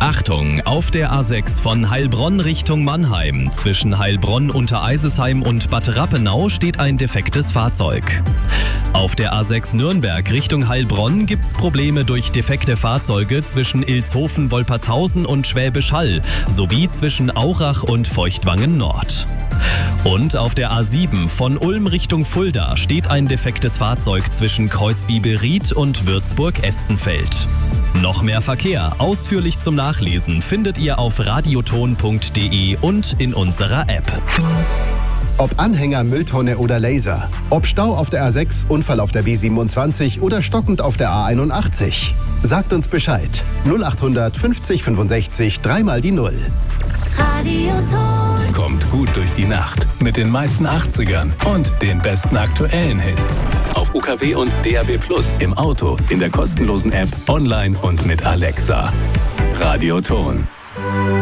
Achtung, auf der A6 von Heilbronn Richtung Mannheim. Zwischen Heilbronn unter Eisesheim und Bad Rappenau steht ein defektes Fahrzeug. Auf der A6 Nürnberg Richtung Heilbronn gibt's Probleme durch defekte Fahrzeuge zwischen Ilshofen, Wolpertshausen und Schwäbisch Hall sowie zwischen Aurach und Feuchtwangen Nord. Und auf der A7 von Ulm Richtung Fulda steht ein defektes Fahrzeug zwischen Kreuzwiebelried und Würzburg-Estenfeld. Noch mehr Verkehr, ausführlich zum Nachlesen, findet ihr auf radioton.de und in unserer App. Ob Anhänger, Mülltonne oder Laser. Ob Stau auf der A6, Unfall auf der B27 oder stockend auf der A81. Sagt uns Bescheid. 0800 50 65 3 die 0. Radioton. Kommt gut durch die Nacht mit den meisten 80ern und den besten aktuellen Hits. Auf UKW und DAB+, im Auto, in der kostenlosen App, online und mit Alexa. Radioton.